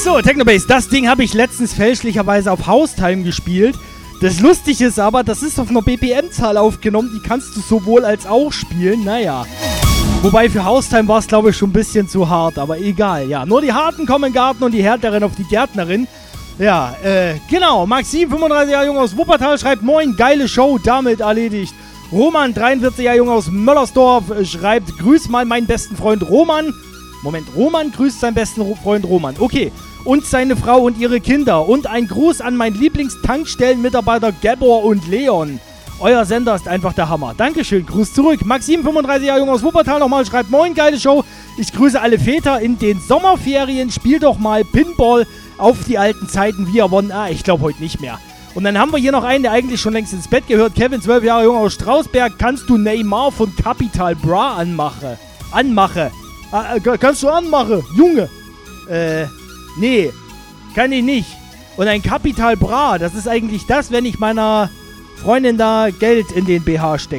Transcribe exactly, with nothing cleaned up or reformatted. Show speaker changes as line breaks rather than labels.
So, Technobase, das Ding habe ich letztens fälschlicherweise auf Haustime gespielt. Das Lustige ist aber, das ist auf einer B P M-Zahl aufgenommen, die kannst du sowohl als auch spielen, naja. Wobei für Haustime war es, glaube ich, schon ein bisschen zu hart, aber egal, ja. Nur die Harten kommen in den Garten und die Härteren auf die Gärtnerin. Ja, äh, genau. Maxim, fünfunddreißig Jahre jung aus Wuppertal, schreibt: Moin, geile Show, damit erledigt. Roman, dreiundvierzig Jahre jung aus Möllersdorf, schreibt: Grüß mal meinen besten Freund Roman. Moment, Roman grüßt seinen besten Freund Roman. Okay. Und seine Frau und ihre Kinder. Und ein Gruß an meinen Lieblingstankstellenmitarbeiter Gabor und Leon. Euer Sender ist einfach der Hammer. Dankeschön, Gruß zurück. Maxim, fünfunddreißig Jahre jung aus Wuppertal, nochmal schreibt: Moin, geile Show. Ich grüße alle Väter in den Sommerferien. Spiel doch mal Pinball auf die alten Zeiten. Wir wollen. Ah, ich glaube heute nicht mehr. Und dann haben wir hier noch einen, der eigentlich schon längst ins Bett gehört. Kevin, zwölf Jahre jung aus Strausberg. Kannst du Neymar von Capital Bra anmache? Anmache. Ah, kannst du anmachen, Junge? Äh, nee, kann ich nicht. Und ein Capital Bra, das ist eigentlich das, wenn ich meiner Freundin da Geld in den B H stecke.